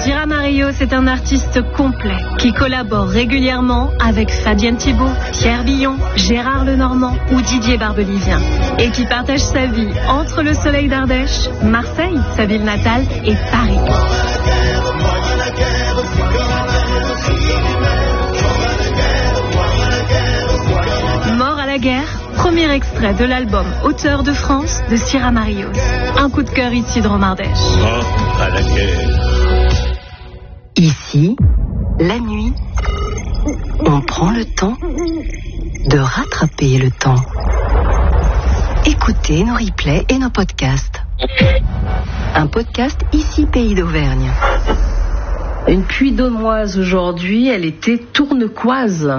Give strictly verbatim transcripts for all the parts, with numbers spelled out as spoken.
Sira Mario, c'est un artiste complet qui collabore régulièrement avec Fabienne Thibault, Pierre Billon, Gérard Lenormand ou Didier Barbelivien et qui partage sa vie entre le soleil d'Ardèche, Marseille, sa ville natale, et Paris. Mort à la guerre, premier extrait de l'album Auteur de France de Sira Mario. Un coup de cœur ici de Romardèche. Mort à la guerre. Ici, la nuit, on prend le temps de rattraper le temps. Écoutez nos replays et nos podcasts. Un podcast ici Pays d'Auvergne. Une Puy-de-Dômoise aujourd'hui, elle était tournecoise.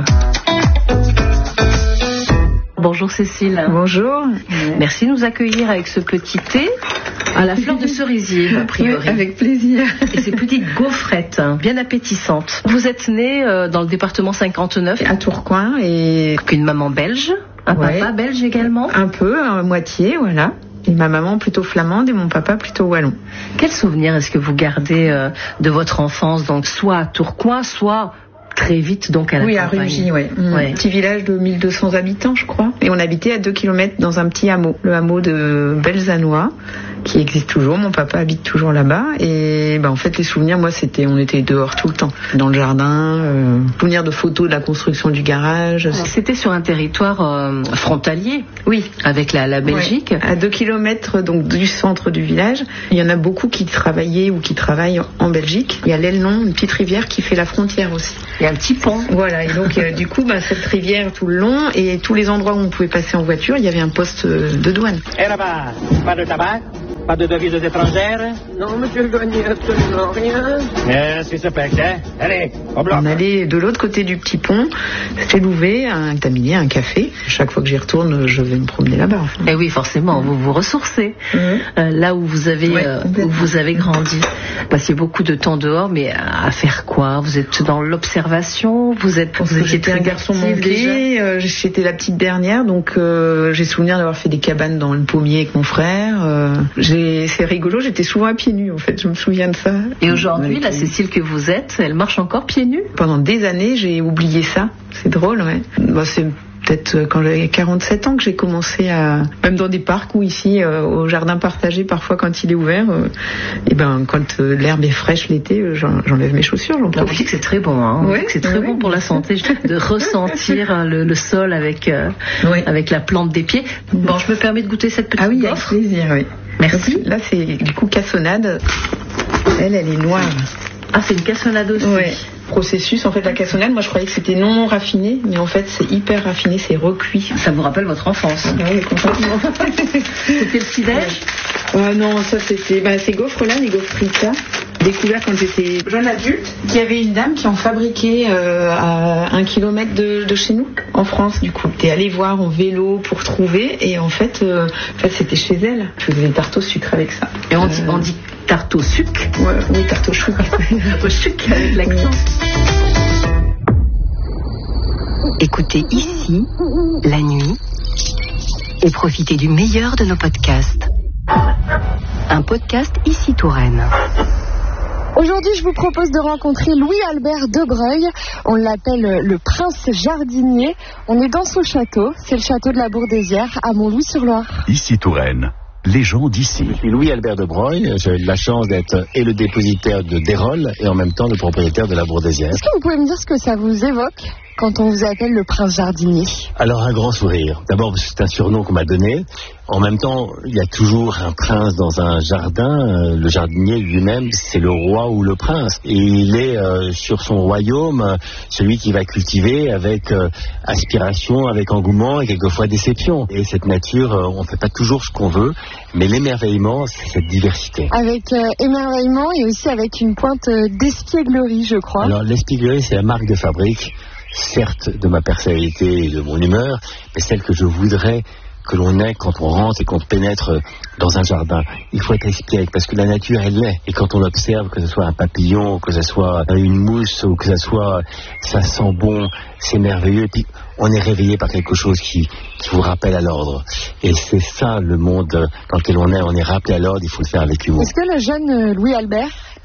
Bonjour Cécile. Bonjour. Merci de nous accueillir avec ce petit thé à la fleur de cerisier, a priori. Oui, avec plaisir. Et ces petites gaufrettes, hein, bien appétissantes. Vous êtes née euh, dans le département cinquante-neuf. À Tourcoing et... Une maman belge, un ouais. papa belge également. Un peu, à moitié, voilà. Et ma maman plutôt flamande et mon papa plutôt wallon. Quel souvenir est-ce que vous gardez euh, de votre enfance, donc soit à Tourcoing, soit... très vite donc à la oui, campagne. À Rugy, oui. Mmh. Ouais. Petit village de mille deux cents habitants, je crois. Et on habitait à deux kilomètres dans un petit hameau, le hameau de Belzanois, qui existe toujours. Mon papa habite toujours là-bas. Et ben, en fait, les souvenirs, moi, c'était, on était dehors tout le temps, dans le jardin. Euh, souvenirs de photos de la construction du garage. C'était sur un territoire euh, frontalier. Oui, avec la, la Belgique. Ouais. À deux kilomètres donc du centre du village. Il y en a beaucoup qui travaillaient ou qui travaillent en Belgique. Il y a l'Elnon, une petite rivière qui fait la frontière aussi. Il y a un petit pont. Voilà, et donc euh, du coup, bah, cette rivière tout le long et tous les endroits où on pouvait passer en voiture, il y avait un poste euh, de douane. Et là-bas, pas de tabac, pas de devises étrangères? Non, monsieur le douanier, absolument rien. Eh, c'est ce pec, hein? Allez, au bloc. On allait de l'autre côté du petit pont, c'était Louvet, un taminier, un café. Chaque fois que j'y retourne, je vais me promener là-bas. Enfin. Et oui, forcément, vous vous ressourcez mmh. euh, là où vous avez ouais, euh, où vous avez grandi. Passiez beaucoup de temps dehors, mais à faire quoi? Vous êtes dans l'observation? Vous êtes vous J'étais un garçon manqué, euh, j'étais la petite dernière, donc euh, j'ai souvenir d'avoir fait des cabanes dans le pommier avec mon frère. Euh, j'ai, c'est rigolo, j'étais souvent à pieds nus en fait, je me souviens de ça. Et aujourd'hui, la Cécile que vous êtes, elle marche encore pieds nus? Pendant des années, j'ai oublié ça. C'est drôle, ouais. Bah, c'est peut-être quand j'avais quarante-sept ans que j'ai commencé à, même dans des parcs ou ici euh, au jardin partagé, parfois quand il est ouvert, euh, et ben quand euh, l'herbe est fraîche l'été, euh, j'en, j'enlève mes chaussures, j'en profite. On dit que c'est très bon, hein. Ouais, c'est très ouais, bon pour la santé de ressentir le, le sol avec euh, ouais. avec la plante des pieds. Bon, je me permets de goûter cette petite ah oui, gaufre. Avec plaisir, oui. Merci. Donc, là, c'est du coup cassonade. Elle, elle est noire. Ah, c'est une cassonade aussi. Ouais. Processus, en fait, la cassonade, moi je croyais que c'était non raffiné, mais en fait c'est hyper raffiné, c'est recuit. Ça vous rappelle votre enfance? Ah oui, complètement. C'était le petit-déj? Ouais. Non, ça c'était, bah, ces gaufres-là, les gaufres Rita, découvert quand j'étais jeune adulte, qu'il y avait une dame qui en fabriquait euh, à un kilomètre de, de chez nous, en France, du coup. T'es allé voir en vélo pour trouver, et en fait, euh, en fait c'était chez elle. Je faisais des tartes au sucre avec ça. Et on dit, euh... on dit tarte au sucre? Ouais, oui, tarte au sucre. Au sucre avec l'accent. Écoutez ici, la nuit, et profitez du meilleur de nos podcasts. Un podcast ici Touraine. Aujourd'hui, je vous propose de rencontrer Louis-Albert de Breuil. On l'appelle le prince jardinier. On est dans son château. C'est le château de la Bourdesière à Montlouis-sur-Loire. Ici Touraine. Les gens d'ici. Je suis Louis-Albert de Breuil, j'ai eu la chance d'être et le dépositaire de Dérolle et en même temps le propriétaire de la Bourdesière. Est-ce que vous pouvez me dire ce que ça vous évoque quand on vous appelle le prince jardinier? Alors un grand sourire. D'abord c'est un surnom qu'on m'a donné. En même temps, il y a toujours un prince dans un jardin. Le jardinier lui-même, c'est le roi ou le prince. Et il est euh, sur son royaume, euh, celui qui va cultiver avec euh, aspiration, avec engouement et quelquefois déception. Et cette nature, euh, on ne fait pas toujours ce qu'on veut, mais l'émerveillement, c'est cette diversité. Avec euh, émerveillement et aussi avec une pointe euh, d'espièglerie, je crois. Alors l'espièglerie, c'est la marque de fabrique, certes de ma personnalité et de mon humeur, mais celle que je voudrais que l'on est quand on rentre et qu'on pénètre dans un jardin. Il faut être espiègle parce que la nature, elle l'est. Et quand on observe, que ce soit un papillon, que ce soit une mousse, ou que ce soit, ça sent bon, c'est merveilleux. Et puis, on est réveillé par quelque chose qui, qui vous rappelle à l'ordre. Et c'est ça, le monde dans lequel on est. On est rappelé à l'ordre, il faut le faire avec humour. Est-ce que le jeune Louis-Albert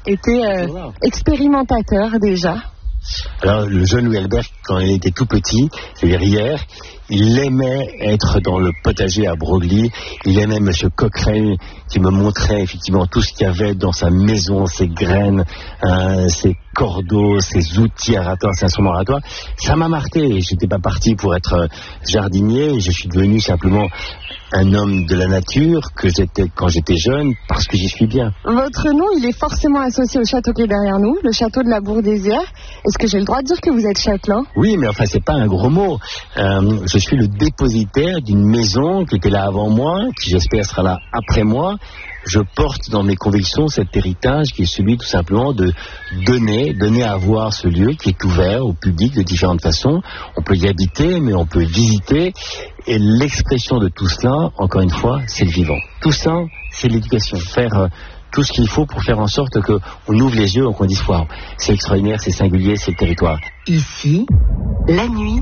était euh, expérimentateur déjà. Alors, le jeune Louis Albert, quand il était tout petit, c'est-à-dire hier, il aimait être dans le potager à Broglie. Il aimait Monsieur Cochrane qui me montrait effectivement tout ce qu'il y avait dans sa maison, ses graines, hein, ses cordeaux, ses outils aratoires, ses instruments aratoires. Ça m'a marqué. J'étais pas parti pour être jardinier. Je suis devenu simplement un homme de la nature que j'étais quand j'étais jeune parce que j'y suis bien. Votre nom, il est forcément associé au château qui est derrière nous, le château de la Bourdésière. Est-ce que j'ai le droit de dire que vous êtes châtelain? Oui, mais enfin, c'est pas un gros mot. Euh, je suis le dépositaire d'une maison qui était là avant moi, qui j'espère sera là après moi. Je porte dans mes convictions cet héritage qui est celui tout simplement de donner, donner à voir ce lieu qui est ouvert au public de différentes façons. On peut y habiter, mais on peut visiter. Et l'expression de tout cela, encore une fois, c'est le vivant. Tout ça, c'est l'éducation. Faire euh, tout ce qu'il faut pour faire en sorte qu'on ouvre les yeux et qu'on dise « Waouh, c'est extraordinaire, c'est singulier, c'est le territoire ». Ici, la nuit,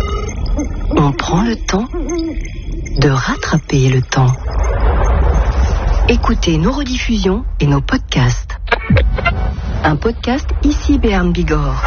on prend le temps de rattraper le temps. Écoutez nos rediffusions et nos podcasts. Un podcast Ici Béarn Bigorre.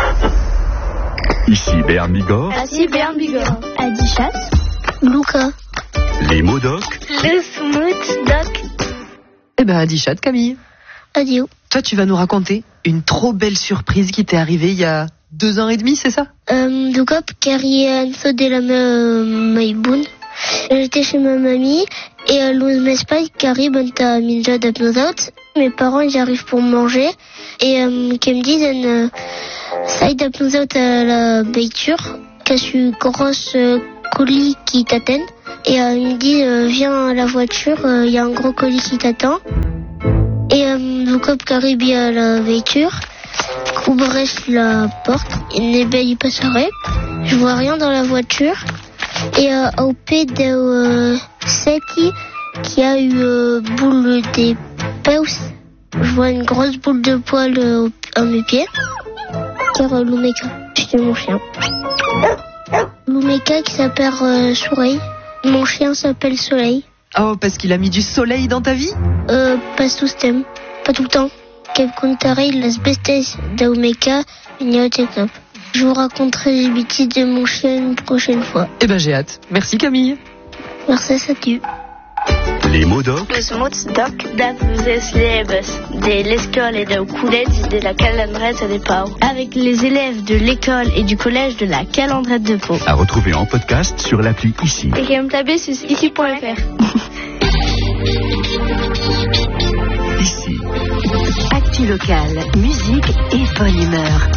Ici Béarn Bigorre. Ici Béarn Bigorre. Adichat. Luca. Les mots doc. Le smooth doc. Eh ben, Adichat, Camille. Adio. Toi, tu vas nous raconter une trop belle surprise qui t'est arrivée il y a deux ans et demi, c'est ça? Euh, du coup, Carrie Anso de la Maïboun. J'étais chez ma mamie et à l'ouest m'espace Carrie banta minja d'apnosaut. Mes parents ils arrivent pour manger et euh, qui me disent euh, ça d'apnosaut à la beiture qu'à su grosse euh, colis qui t'attend et euh, il me dit euh, viens à la voiture, il euh, y a un gros colis qui t'attend et euh, du coup Carrie vient à la voiture, ouvre la porte et n'est pas passerait. Je vois rien dans la voiture. Et euh, au pied de euh, Seti, qui a eu euh, boule des peus, je vois une grosse boule de poil euh, à mes pieds. Car euh, Lumeka, c'était mon chien. Lumeka qui s'appelle euh, Soleil. Mon chien s'appelle Soleil. Oh, parce qu'il a mis du soleil dans ta vie? Euh, pas tout le temps. Pas tout le temps. Quel contaré las bestes d'Aumeka, il n'y a pas. Je vous raconterai les bêtises de mon chien une prochaine fois. Eh ben j'ai hâte. Merci Camille. Merci, salut. Les mots doc. Les mots doc d'Apuzes Leves de l'école et de collège de la Calandrette de Pau. Avec les élèves de l'école et du collège de la Calandrette de Pau. À retrouver en podcast sur l'appli Ici. Et qui me taper sur ici point f r. Ici. Actu locale, musique et bonne humeur.